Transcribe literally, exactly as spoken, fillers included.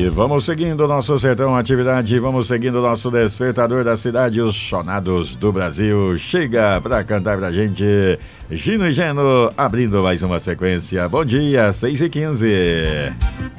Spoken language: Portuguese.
E vamos seguindo o nosso Sertão Atividade, vamos seguindo o nosso despertador da cidade, os chonados do Brasil. Chega pra cantar pra gente Gino e Geno, abrindo mais uma sequência. Bom dia, seis e quinze.